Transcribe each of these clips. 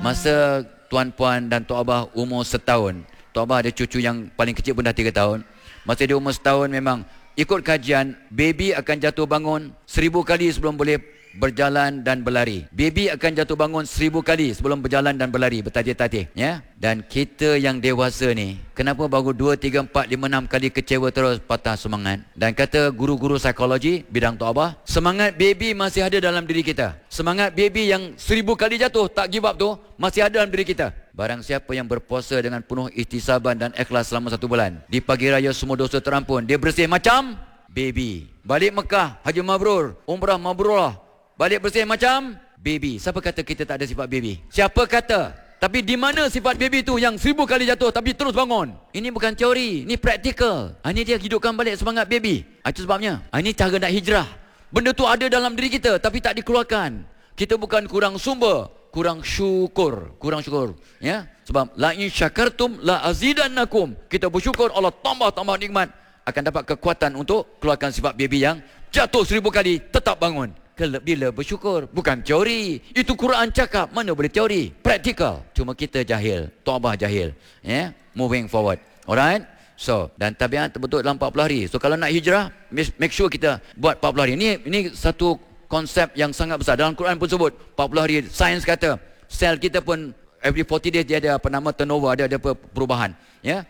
Masa tuan-puan dan Tok Abah umur setahun, Tok Abah ada cucu yang paling kecil pun dah 3 tahun. Masa dia umur setahun memang ikut kajian, baby akan jatuh bangun 1000 kali sebelum boleh berjalan dan berlari. Baby akan jatuh bangun 1000 kali sebelum berjalan dan berlari, bertatih-tatih, ya. Dan kita yang dewasa ni, kenapa baru 2, 3, 4, 5, 6 kali kecewa terus, patah semangat? Dan kata guru-guru psikologi bidang Tok Abah, semangat baby masih ada dalam diri kita. Semangat baby yang 1000 kali jatuh tak give up tu masih ada dalam diri kita. Barang siapa yang berpuasa dengan penuh ihtisaban dan ikhlas selama 1 bulan, di pagi raya semua dosa terampun, dia bersih macam baby. Balik Mekah, haji mabrur, umrah mabrurah, balik bersih macam baby. Siapa kata kita tak ada sifat baby? Siapa kata? Tapi di mana sifat baby tu yang 1000 kali jatuh tapi terus bangun? Ini bukan teori, ini praktikal. Ini dia hidupkan balik semangat baby. Itu sebabnya. Ini cara nak hijrah. Benda tu ada dalam diri kita tapi tak dikeluarkan. Kita bukan kurang sumber, kurang syukur. Kurang syukur, ya. Sebab la in syakartum la azidannakum. Kita bersyukur, Allah tambah nikmat, akan dapat kekuatan untuk keluarkan sifat baby yang jatuh 1000 kali tetap bangun. Bila bersyukur, bukan teori. Itu Quran cakap, mana boleh teori? Praktikal. Cuma kita jahil, Tok Abah jahil, ya. Moving forward. Alright. So, dan tabiat terbentuk dalam 40 hari. So kalau nak hijrah, make sure kita buat 40 hari. Ini satu konsep yang sangat besar. Dalam Quran pun sebut 40 hari. Sains kata sel kita pun every 40 days dia ada apa nama turnover, ada perubahan, ya.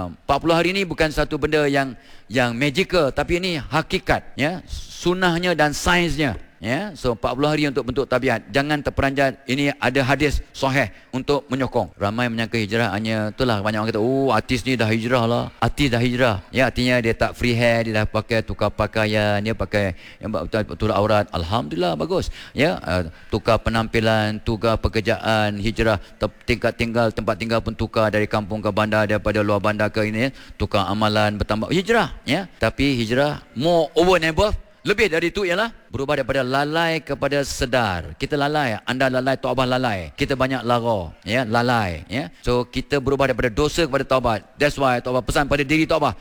40 hari ni bukan satu benda yang magical, tapi ini hakikat, ya. Sunnahnya dan sainsnya, ya. So 40 hari untuk bentuk tabiat. Jangan terperanjat. Ini ada hadis sahih untuk menyokong. Ramai menyangka hijrah hanya itulah, banyak orang kata, oh artis ni dah hijrah lah. Artis dah hijrah, ya. Artinya dia tak free hair, dia dah pakai tukar pakaian, dia pakai yang betul aurat. Alhamdulillah, bagus, ya. Tukar penampilan, tukar pekerjaan, hijrah, tempat tinggal pun tukar, dari kampung ke bandar, daripada luar bandar ke ini, tukar amalan, bertambah hijrah, ya. Tapi hijrah more over and above, lebih dari itu ialah berubah daripada lalai kepada sedar. Kita lalai, anda lalai, Tok Abah lalai. Kita banyak lara, ya, lalai, ya. So kita berubah daripada dosa kepada taubat. That's why Tok Abah pesan pada diri Tok Abah,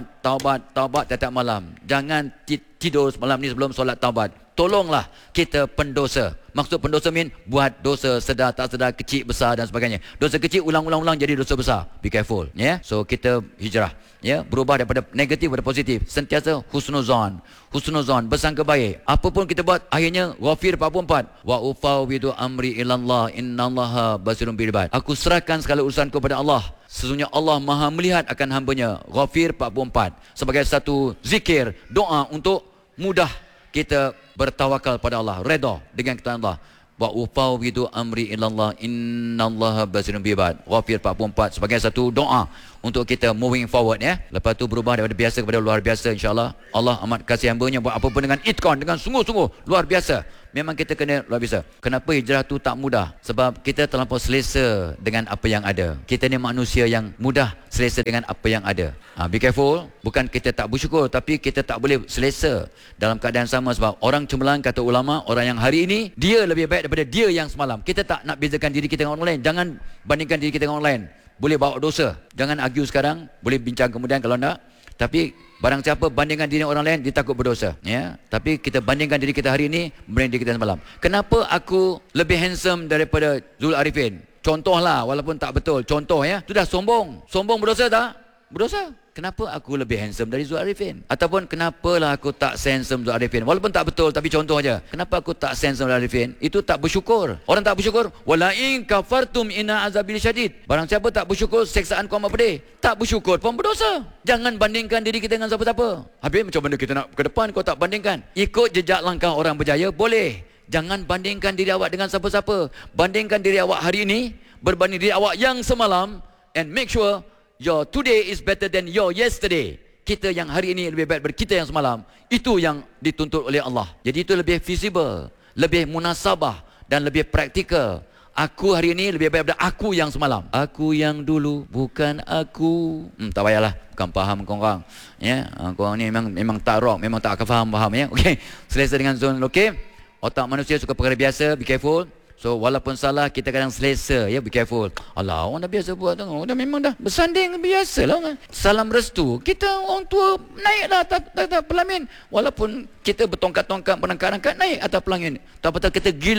taubat tiap malam. Jangan tidur malam ni sebelum solat taubat. Tolonglah kita pendosa. Maksud pendosa buat dosa sedar tak sedar, kecil besar dan sebagainya. Dosa kecil ulang-ulang jadi dosa besar. Be careful, ya. So kita hijrah, ya, berubah daripada negatif kepada positif. Sentiasa husnuzan, bersangka baik. Apa pun kita buat, akhirnya Ghafir 44, wa ufawwidu amri ilallah innallaha basirun bil ibad. Aku serahkan segala urusanku kepada Allah, sesungguhnya Allah Maha melihat akan hamba-Nya. Ghafir 44 sebagai satu zikir, doa untuk mudah kita bertawakal pada Allah, redha dengan ketentuan Allah. Wa ufawwidu amri ilallah innallaha basirun bil ibad. Ghafir 44 sebagai satu doa untuk kita moving forward, ya. Lepas tu berubah daripada biasa kepada luar biasa, insya-Allah. Allah amat kasih hamba-Nya buat apa pun dengan itqan, dengan sungguh-sungguh luar biasa. Memang kita kena luar biasa. Kenapa hijrah tu tak mudah? Sebab kita terlampau selesa dengan apa yang ada. Kita ni manusia yang mudah selesa dengan apa yang ada. Be careful. Bukan kita tak bersyukur, tapi kita tak boleh selesa dalam keadaan sama. Sebab orang cemerlang, kata ulama, orang yang hari ini dia lebih baik daripada dia yang semalam. Kita tak nak bezakan diri kita dengan orang lain. Jangan bandingkan diri kita dengan orang lain. Boleh bawa dosa. Jangan argue sekarang, boleh bincang kemudian kalau nak. Tapi barang siapa bandingkan diri orang lain, dia takut berdosa, ya. Tapi kita bandingkan diri kita hari ini dengan diri kita semalam. Kenapa aku lebih handsome daripada Zul Arifin? Contohlah, walaupun tak betul, contoh, ya. Itu dah sombong. Sombong berdosa tak? Berdosa. Kenapa aku lebih handsome dari Zul Arifin? Ataupun kenapalah aku tak handsome Zul Arifin? Walaupun tak betul, tapi contoh aja. Kenapa aku tak handsome Zul Arifin? Itu tak bersyukur. Orang tak bersyukur, wala in kafartum inna azabil syadid. Barang siapa tak bersyukur, seksaanku amat pedih. Tak bersyukur pun berdosa. Jangan bandingkan diri kita dengan siapa-siapa. Habis macam mana kita nak ke depan kau tak bandingkan? Ikut jejak langkah orang berjaya boleh. Jangan bandingkan diri awak dengan siapa-siapa. Bandingkan diri awak hari ini berbanding diri awak yang semalam, and make sure your today is better than your yesterday. Kita yang hari ini lebih baik daripada kita yang semalam. Itu yang dituntut oleh Allah. Jadi itu lebih visible, lebih munasabah dan lebih praktikal. Aku hari ini lebih baik daripada aku yang semalam. Aku yang dulu bukan aku. Tak payahlah, bukan faham korang, ya. Korang ni memang tak rock, memang tak akan faham, ya. Okey, selesa dengan zon. Okey, otak manusia suka perkara biasa. Be careful. So walaupun salah, kita kadang selesa, ya. Be careful. Alah, orang dah biasa buat tu, dah memang dah bersanding, biasalah. Salam restu, kita orang tua naiklah atas pelamin. Walaupun kita bertongkat-tongkat, berangkat-angkat naik atas pelamin, tak patut kita gila.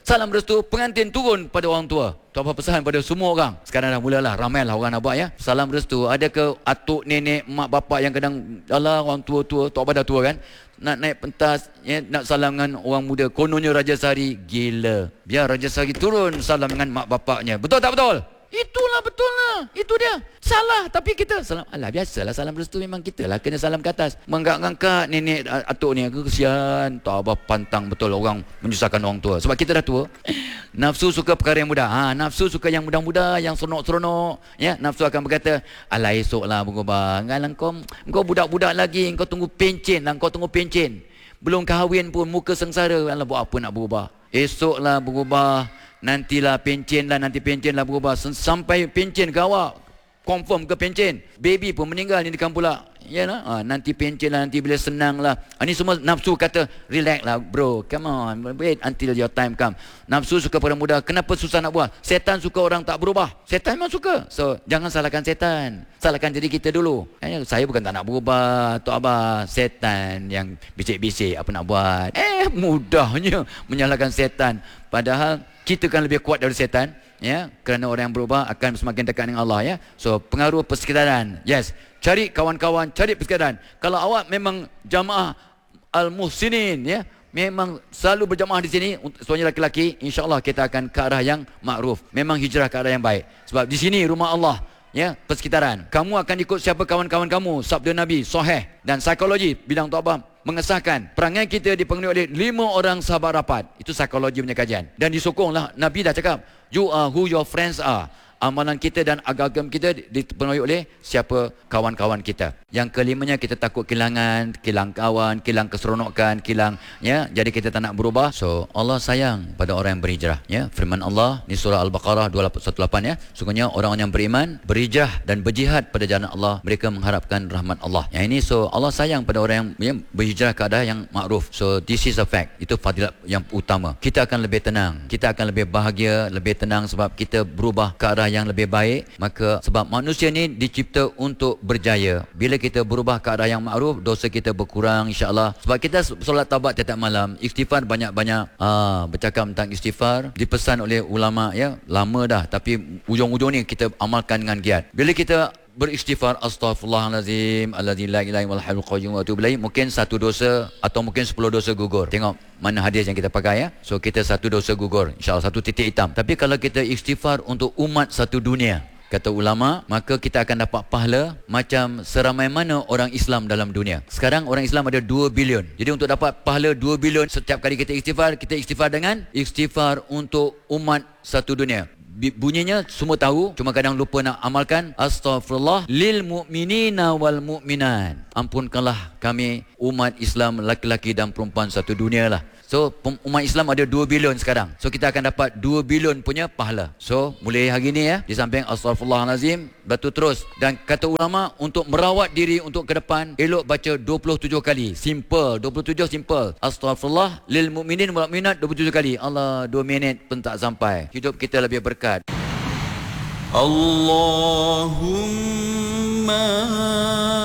Salam restu pengantin turun pada orang tua. Tok Abah pesan pada semua orang. Sekarang dah mulalah ramailah orang nak buat ya. Salam restu. Ada ke atuk, nenek, mak bapak yang kadang alah orang tua-tua, Tok Abah dah tua kan. Nak naik pentas ya, nak salam dengan orang muda. Kononnya Raja Sari, gila. Biar Raja Sari turun salam dengan mak bapaknya. Betul tak betul? Itulah betul lah. Itu dia. Salah tapi kita salam. Alah biasalah salam restu memang kita lah kena salam ke atas. Mengangkat nenek atuk ni kesian. Tak Abah pantang betul orang menyusahkan orang tua. Sebab kita dah tua. Nafsu suka perkara yang mudah. Nafsu suka yang mudah-mudah, yang seronok-seronok. Ya, nafsu akan berkata, alah esoklah berubah. Engkau budak-budak lagi, engkau tunggu pencen lah, engkau tunggu pencen. Belum kahwin pun muka sengsara. Alah buat apa nak berubah? Esoklah berubah. Nanti pencen lah berubah. Sampai pencen ke awak confirm ke pencen, baby pun meninggal ni di kampung pula. Yalah, nanti pencen lah, nanti bila senang lah. Ini semua nafsu kata relax lah bro, come on, wait until your time come. Nafsu suka pada mudah. Kenapa susah nak buat? Setan suka orang tak berubah. Setan memang suka. So jangan salahkan setan, salahkan diri kita dulu. Saya bukan tak nak berubah, Tok Abah, setan yang bisik-bisik apa nak buat. Mudahnya menyalahkan setan. Padahal kita kan lebih kuat dari setan, ya, kerana orang yang berubah akan semakin dekat dengan Allah, ya. So pengaruh persekitaran, yes, cari kawan-kawan, cari persekitaran. Kalau awak memang jamaah al-muhsinin, ya, memang selalu berjamaah di sini, semuanya laki-laki, insya-Allah kita akan ke arah yang makruf. Memang hijrah ke arah yang baik. Sebab di sini rumah Allah, ya, persekitaran. Kamu akan ikut siapa kawan-kawan kamu, sabda Nabi sahih. Dan psikologi bidang Tok Abah mengesahkan perangai kita dipenuhi oleh 5 orang sahabat rapat. Itu psikologi punya kajian. Dan disokonglah, Nabi dah cakap, you are who your friends are. Amalan kita dan agama kita dipenuhi oleh siapa kawan-kawan kita. Yang kelimanya, kita takut kehilangan kawan, kehilang keseronokan, ya. Jadi kita tak nak berubah. So Allah sayang pada orang yang berhijrah, ya. Firman Allah di surah Al-Baqarah 218, ya. Sungguhnya orang-orang yang beriman berhijrah dan berjihad pada jalan Allah, mereka mengharapkan rahmat Allah. Yang ini, so Allah sayang pada orang yang berhijrah ke arah yang makruf. So this is a fact. Itu fadilat yang utama. Kita akan lebih tenang, kita akan lebih bahagia, lebih tenang sebab kita berubah ke arah yang lebih baik. Maka sebab manusia ni dicipta untuk berjaya. Bila kita berubah ke arah yang makruf, dosa kita berkurang insya-Allah. Sebab kita solat taubat tiap malam, istighfar banyak-banyak. Bercakap tentang istighfar dipesan oleh ulama, ya, lama dah, tapi ujung-ujung ni kita amalkan dengan giat. Bila kita beristighfar, astaghfirullahalazim alladzi la ilaha illal hayyul qayyum wa atubu ilaih, mungkin satu dosa atau mungkin 10 dosa gugur. Tengok mana hadis yang kita pakai, ya. So kita satu dosa gugur, insya-Allah satu titik hitam. Tapi kalau kita istighfar untuk umat satu dunia, kata ulama, maka kita akan dapat pahala macam seramai mana orang Islam dalam dunia. Sekarang orang Islam ada 2 bilion. Jadi untuk dapat pahala 2 bilion setiap kali kita istighfar dengan istighfar untuk umat satu dunia. Bunyinya semua tahu, cuma kadang lupa nak amalkan. Astaghfirullah lil mu'minina wal mu'minat. Ampunkanlah kami umat Islam laki-laki dan perempuan satu dunia lah. So umat Islam ada 2 bilion sekarang. So kita akan dapat 2 bilion punya pahala. So mulai hari ni, ya, di samping astaghfirullahalazim, batu terus. Dan kata ulama, untuk merawat diri untuk ke depan, elok baca 27 kali. Simple, 27 simple. Astaghfirullah lil mu'minin wal mu'minat 27 kali. Allah, 2 minit pun tak sampai. Hidup kita lebih berkat. Allahumma